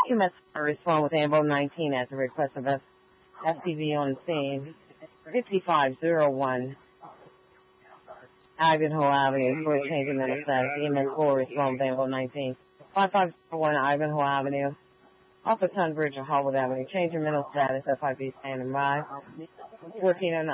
EMS respond with Ambulance 19 at the request of FTV on the scene. 5501 Ivanhoe Avenue for a change in mental status. EMS 4 respond with Ambulance 19. 5501 Ivanhoe Avenue. Off of Tunbridge or Hallwood Avenue. Change in mental status. FIB standing by. 1409.